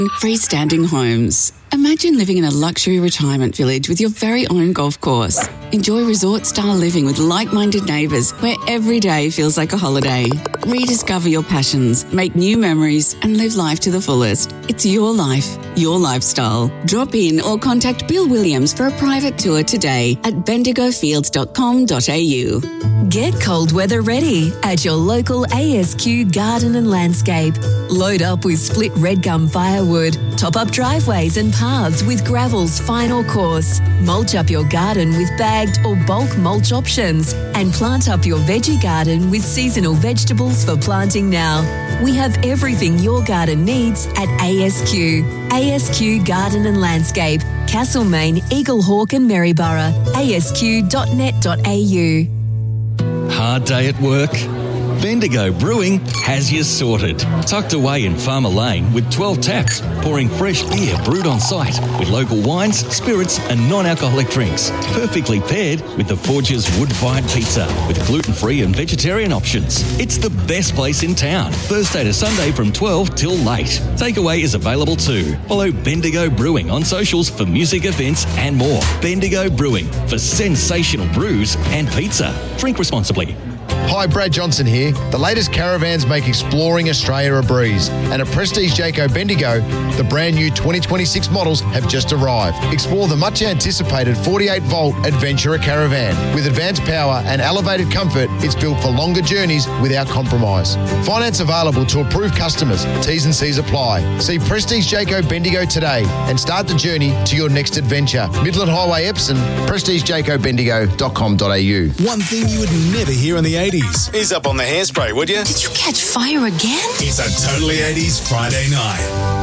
Freestanding homes. Imagine living in a luxury retirement village with your very own golf course. Enjoy resort-style living with like-minded neighbours where every day feels like a holiday. Rediscover your passions, make new memories and live life to the fullest. It's your life, your lifestyle. Drop in or contact Bill Williams for a private tour today at bendigofields.com.au. Get cold weather ready at your local ASQ Garden and Landscape. Load up with split red gum firewood, top up driveways and paths with gravel's final course, mulch up your garden with bagged or bulk mulch options, and plant up your veggie garden with seasonal vegetables for planting now. We have everything your garden needs at ASQ. ASQ Garden and Landscape, Castlemaine, Eaglehawk and Maryborough. asq.net.au. Hard day at work? Bendigo Brewing has you sorted. Tucked away in Farmer Lane with 12 taps, pouring fresh beer brewed on site with local wines, spirits and non-alcoholic drinks. Perfectly paired with the Forge's wood-fired pizza with gluten-free and vegetarian options. It's the best place in town. Thursday to Sunday from 12 till late. Takeaway is available too. Follow Bendigo Brewing on socials for music events and more. Bendigo Brewing for sensational brews and pizza. Drink responsibly. Hi, Brad Johnson here. The latest caravans make exploring Australia a breeze. And at Prestige Jayco Bendigo, the brand new 2026 models have just arrived. Explore the much anticipated 48-volt Adventurer Caravan. With advanced power and elevated comfort, it's built for longer journeys without compromise. Finance available to approved customers. T's and C's apply. See Prestige Jayco Bendigo today and start the journey to your next adventure. Midland Highway, Epsom, prestigejacobendigo.com.au. One thing you would never hear in the 80s. Ease up on the hairspray, would you? Did you catch fire again? It's a Totally 80s Friday night.